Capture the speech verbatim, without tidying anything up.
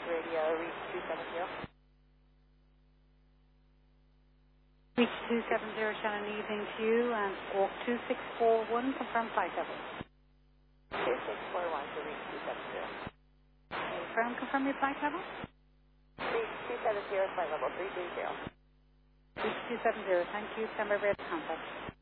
Radio, reach two seven zero. Reach two seven zero, Shannon, evening to you, and walk two six four one, confirm flight level. two six four one to reach two seven zero. Confirm, confirm your flight level? Reach two seven zero, flight level three three zero. Reach two seven zero, thank you, stand by ready to contact.